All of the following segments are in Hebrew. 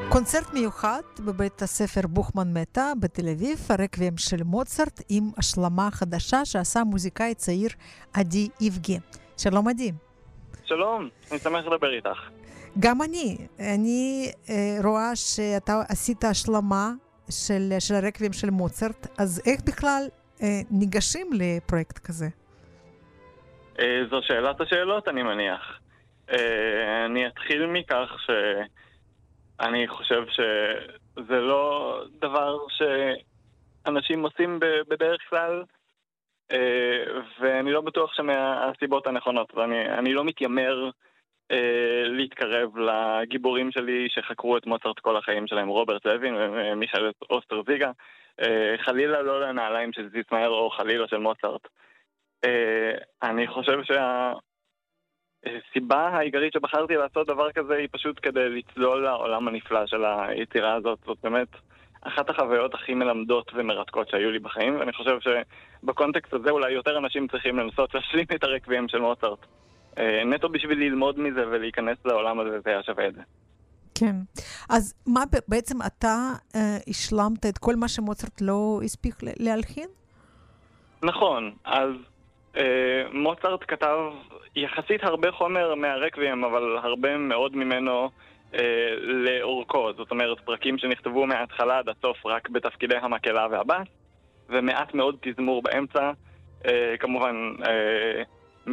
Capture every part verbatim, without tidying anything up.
קונצרט מיוחד בבית הספר בוכמן מטה בתל אביב, הרקוויאם של מוצרט עם השלמה חדשה שעשה מוזיקאי צעיר עדי איבגי. שלום עדי. שלום, אני שמח לדבר איתך. גם אני. אני אה, רואה שאתה עשית השלמה של, של הרקוויאם של מוצרט, אז איך בכלל אה, ניגשים לפרויקט כזה? אה, זו שאלת השאלות, אני מניח. אה, אני אתחיל מכך ש... אני חושב שזה לא דבר שאנשים עושים בדרך כלל, ואני לא בטוח שמהסיבות הנכונות. ואני אני לא מתיימר להתקרב לגיבורים שלי שחקרו את מוצרט כל החיים שלהם, רוברט לוין ומיכאל אוסטרזיגה. חלילה לא לנעליים של זיס מאייר או חלילה של מוצרט. אני חושב שה... הסיבה העיקרית שבחרתי לעשות דבר כזה היא פשוט כדי לצלול לעולם הנפלא של היצירה הזאת. זאת באמת אחת החוויות הכי מלמדות ומרתקות שהיו לי בחיים, ואני חושב שבקונטקסט הזה אולי יותר אנשים צריכים לנסות להשלים את הרקוויאם של מוצרט. נטו בשביל ללמוד מזה ולהיכנס לעולם הזה, זה היה שווה את זה. כן. אז מה בעצם אתה אה, השלמת את כל מה שמוצרט לא הספיק להלחין? נכון, אז מוצרט כתב יחסית הרבה חומר מהרקוויאם, אבל הרבה מאוד ממנו אה, לאורכו. זאת אומרת, פרקים שנכתבו מההתחלה עד הסוף רק בתפקידי המקהלה והבאס, ומעט מאוד תזמור באמצע. אה, כמובן, אה,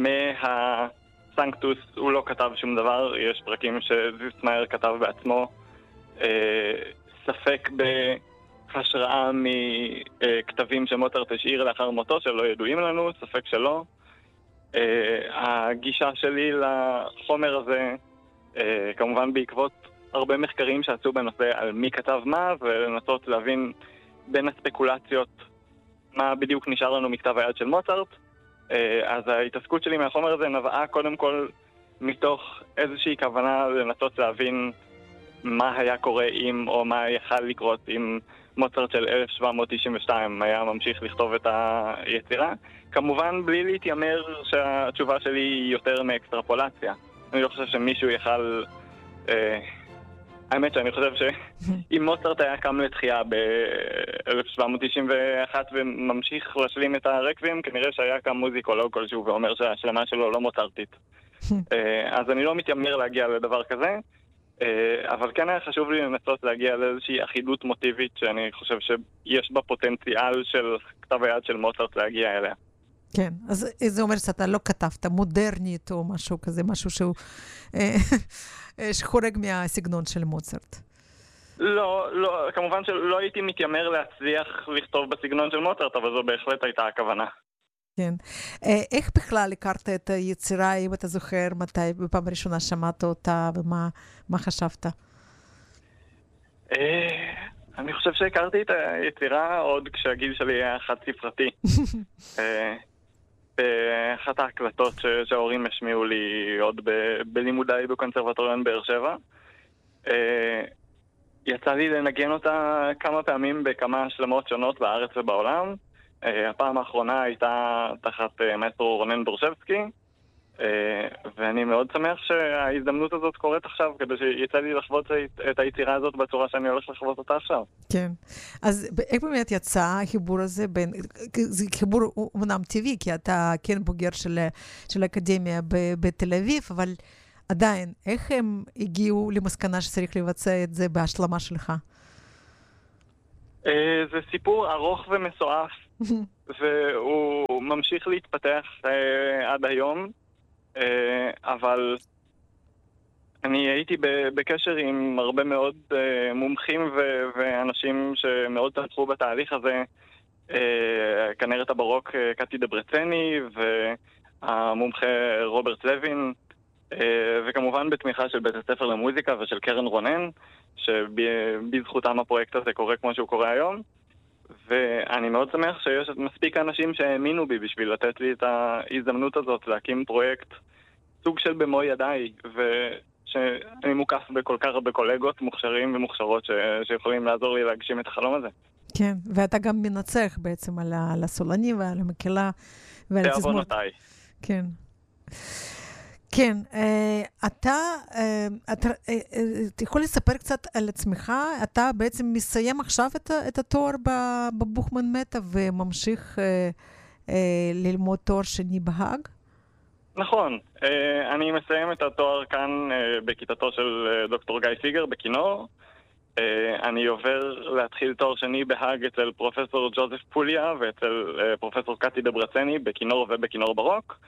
מהסנקטוס הוא לא כתב שום דבר. יש פרקים שזיס מאייר כתב בעצמו. אה, ספק בהשראה מכתבים שמוצרט השאיר לאחר מותו שלא ידועים לנו, ספק שלא. Uh, הגישה שלי לחומר הזה, uh, כמובן בעקבות הרבה מחקרים שעשו בנושא על מי כתב מה, ולנסות להבין בין הספקולציות מה בדיוק נשאר לנו מכתב היד של מוצרט. Uh, אז ההתעסקות שלי מהחומר הזה נבעה קודם כל מתוך איזושהי כוונה לנסות להבין מה היה קורה אם, או מה יכל לקרות אם מוצרט של אלף שבע מאות תשעים ושתיים היה ממשיך לכתוב את היצירה. כמובן בלי להתיימר שהתשובה שלי היא יותר מאקסטרפולציה. אני לא חושב שמישהו יכל... אה, האמת שאני חושב שאם מוצרט היה קם לתחייה ב-אלף שבע מאות תשעים ואחת וממשיך להשלים את הרקוויאם, כנראה שהיה קם מוזיקולוג כלשהו ואומר שהשלמה שלו לא מוצרטית. אה, אז אני לא מתיימר להגיע לדבר כזה, אה, אבל כן היה חשוב לי לנסות להגיע לאיזושהי אחידות מוטיבית שאני חושב שיש בה פוטנציאל של כתב היד של מוצרט להגיע אליה. כן, אז זה אומר שאתה לא כתבת מודרנית או משהו כזה, משהו שהוא שחורג מהסגנון של מוצרט. לא, לא, כמובן שלא הייתי מתיימר להצליח לכתוב בסגנון של מוצרט, אבל זו בהחלט הייתה הכוונה. כן. איך בכלל הכרת את היצירה, אם אתה זוכר מתי בפעם הראשונה שמעת אותה ומה מה חשבת? אני חושב שהכרתי את היצירה עוד כשהגיל שלי היה חד ספרתי. באחת ההקלטות שההורים השמיעו לי עוד ב- בלימודיי בקונסרבטוריון באר שבע. יצא לי לנגן אותה כמה פעמים בכמה השלמות שונות בארץ ובעולם. הפעם האחרונה הייתה תחת מאסטרו רונן בורשבסקי, ואני מאוד שמח שההזדמנות הזאת קורית עכשיו, כדי שיצא לי לחוות את היצירה הזאת בצורה שאני הולך לחוות אותה עכשיו. כן. אז איך באמת יצא החיבור הזה בין... זה חיבור אומנם טבעי, כי אתה כן בוגר של, של האקדמיה בתל אביב, אבל עדיין, איך הם הגיעו למסקנה שצריך לבצע את זה בהשלמה שלך? זה סיפור ארוך ומסועף, והוא ממשיך להתפתח עד היום. אבל אני הייתי בקשר עם הרבה מאוד מומחים ואנשים שמאוד תמכו בתהליך הזה, כנרת הברוק קטי דברצני והמומחה רוברט לוין, וכמובן בתמיכה של בית הספר למוזיקה ושל קרן רונן, שבזכותם הפרויקט הזה קורה כמו שהוא קורה היום. ואני מאוד שמח שיש מספיק אנשים שהאמינו בי בשביל לתת לי את ההזדמנות הזאת להקים פרויקט סוג של במו ידיי, ושאני מוקף בכל כך הרבה קולגות מוכשרים ומוכשרות ש... שיכולים לעזור לי להגשים את החלום הזה. כן, ואתה גם מנצח בעצם על, ה... על הסולני ועל המקהלה ועל התזמורת. בעוונותיי. כן. כן, אתה, אתה יכול לספר קצת על עצמך? אתה בעצם מסיים עכשיו את התואר בבוכמן מטה וממשיך ללמוד תואר שני בהאג? נכון, אני מסיים את התואר כאן בכיתתו של דוקטור גיא פיגר בכינור. אני עובר להתחיל תואר שני בהאג אצל פרופסור ג'וזף פוליה ואצל פרופסור קטי דברצני בכינור ובכינור ברוק,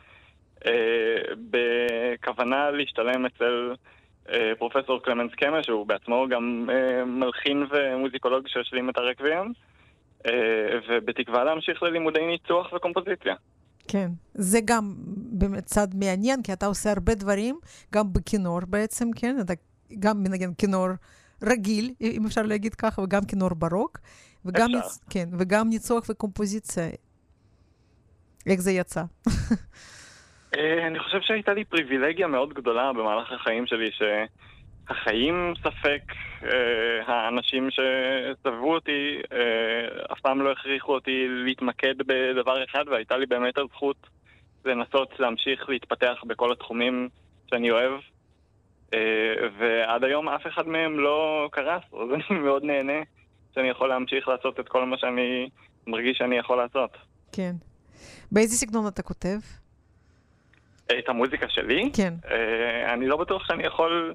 בכוונה להשתלם אצל פרופסור קלמנס קמה, שהוא בעצמו גם מלחין ומוזיקולוג שהשלים את הרקוויאם, ובתקווה להמשיך ללימודי ניצוח וקומפוזיציה. כן, זה גם באמת צד מעניין, כי אתה עושה הרבה דברים, גם בכינור בעצם, כן? אתה גם מנגן כינור רגיל, אם אפשר להגיד ככה, וגם כינור ברוק, וגם, ניצ... כן, וגם ניצוח וקומפוזיציה. איך זה יצא? אני חושב שהייתה לי פריבילגיה מאוד גדולה במהלך החיים שלי, שהחיים ספק, האנשים שסבבו אותי, אף פעם לא הכריחו אותי להתמקד בדבר אחד, והייתה לי באמת הזכות לנסות להמשיך להתפתח בכל התחומים שאני אוהב, ועד היום אף אחד מהם לא קרס, אז אני מאוד נהנה שאני יכול להמשיך לעשות את כל מה שאני מרגיש שאני יכול לעשות. כן. באיזה סגנון אתה כותב? את המוזיקה שלי? כן. אני לא בטוח שאני יכול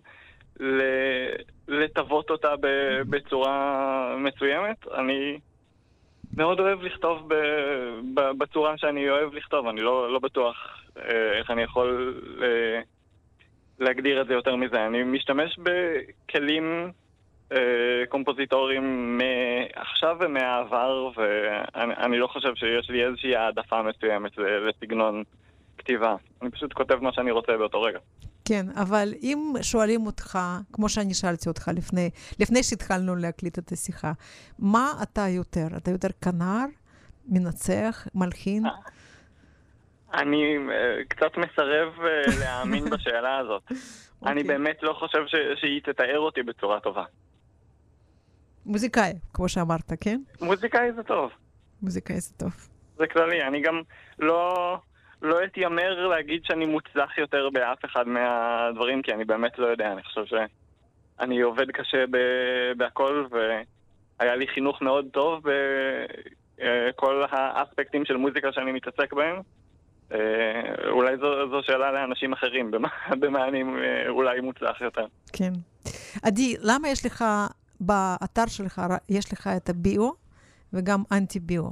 לטוות אותה בצורה מסוימת. אני מאוד אוהב לכתוב בצורה שאני אוהב לכתוב. אני לא, לא בטוח איך אני יכול להגדיר את זה יותר מזה. אני משתמש בכלים קומפוזיטוריים מעכשיו ומהעבר, ואני לא חושב שיש לי איזושהי העדפה מסוימת לסגנון כתיבה. אני פשוט כותב מה שאני רוצה באותו רגע. כן, אבל אם שואלים אותך, כמו שאני שאלתי אותך לפני, לפני שהתחלנו להקליט את השיחה, מה אתה יותר? אתה יותר כנר, מנצח, מלחין? אני קצת מסרב להאמין בשאלה הזאת. אני באמת לא חושב שהיא תתאר אותי בצורה טובה. מוזיקאי, כמו שאמרת, כן? מוזיקאי זה טוב. מוזיקאי זה טוב. זה כללי, אני גם לא... לא אתיימר להגיד שאני מוצלח יותר באף אחד מהדברים, כי אני באמת לא יודע. אני חושב שאני עובד קשה בהכל, והיה לי חינוך מאוד טוב בכל האספקטים של מוזיקה שאני מתעסק בהם. אולי זו, זו שאלה לאנשים אחרים, במה, במה אני אולי מוצלח יותר. כן. עדי, למה יש לך, באתר שלך, יש לך את הביו וגם אנטי-ביו?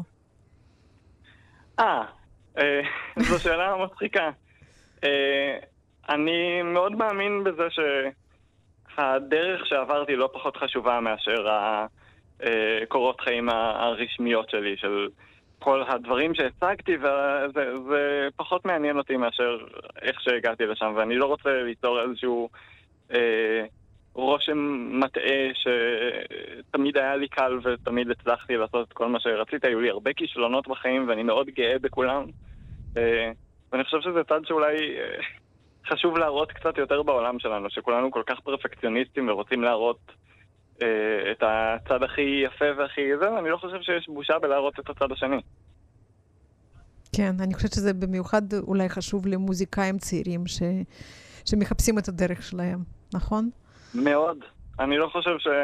אה, זו שאלה מצחיקה. אני מאוד מאמין בזה שהדרך שעברתי לא פחות חשובה מאשר הקורות חיים הרשמיות שלי, של כל הדברים שהצגתי, וזה פחות מעניין אותי מאשר איך שהגעתי לשם, ואני לא רוצה ליצור איזשהו רושם מטעה שתמיד היה לי קל ותמיד הצלחתי לעשות את כל מה שרציתי. היו לי הרבה כישלונות בחיים ואני מאוד גאה בכולם, ואני חושב שזה צד שאולי חשוב להראות קצת יותר בעולם שלנו, שכולנו כל כך פרפקציוניסטים ורוצים להראות את הצד הכי יפה והכי זה, ואני לא חושב שיש בושה בלהראות את הצד השני. כן, אני חושבת שזה במיוחד אולי חשוב למוזיקאים צעירים ש... שמחפשים את הדרך שלהם, נכון? מאוד. אני לא חושב ש...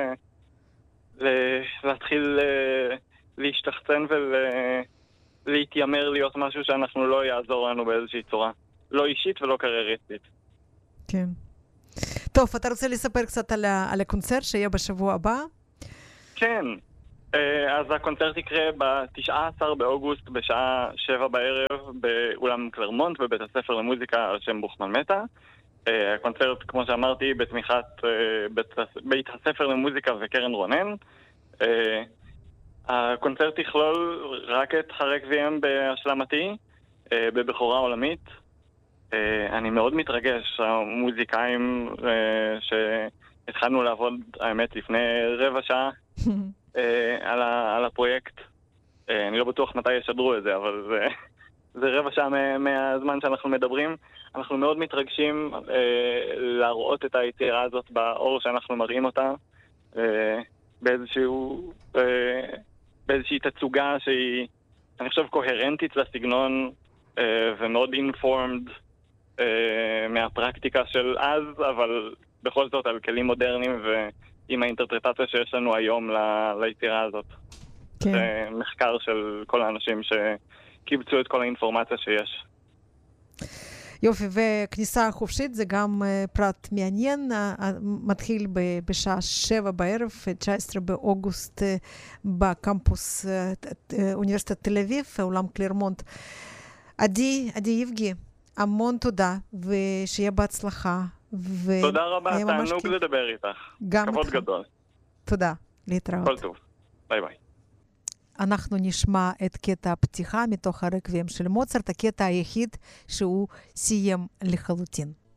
להתחיל להשתחצן ולהתיימר להיות משהו שאנחנו לא יעזור לנו באיזושהי צורה. לא אישית ולא קרייריסטית. כן. טוב, אתה רוצה לספר קצת על, ה... על הקונצרט שיהיה בשבוע הבא? כן. אז הקונצרט יקרה ב-תשעה עשר באוגוסט בשעה שבע בערב באולם קלרמונט בבית הספר למוזיקה על שם בוכמן מטה. הקונצרט, כמו שאמרתי, בתמיכת בית הספר למוזיקה וקרן רונן. הקונצרט יכלול רק את הרקוויאם בהשלמתי, בבכורה עולמית. אני מאוד מתרגש, המוזיקאים שהתחלנו לעבוד, האמת, לפני רבע שעה על, ה, על הפרויקט. אני לא בטוח מתי ישדרו את זה, אבל זה, זה רבע שעה מה, מהזמן שאנחנו מדברים. אנחנו מאוד מתרגשים להראות את היצירה הזאת באור שאנחנו מראים אותה, באיזשהו, באיזושהי תצוגה שהיא, אני חושב, קוהרנטית לסגנון ומאוד informed אה, מהפרקטיקה של אז, אבל בכל זאת על כלים מודרניים ועם האינטרפרטציה שיש לנו היום ל- ליצירה הזאת. כן. זה מחקר של כל האנשים שקיבצו את כל האינפורמציה שיש. יופי, וכניסה חופשית זה גם uh, פרט מעניין, uh, מתחיל ב- בשעה שבע בערב, תשעה עשר באוגוסט, uh, בקמפוס uh, uh, אוניברסיטת תל אביב, אולם קלרמונט. עדי, עדי יבגי, המון תודה, ושיהיה בהצלחה. ו... תודה רבה, תענוג כיף. לדבר איתך. כבוד איתך. גדול. תודה, להתראות. כל טוב. ביי ביי. אנחנו נשמע את קטע הפתיחה מתוך הרקבים של מוצרט, הקטע היחיד שהוא סיים לחלוטין.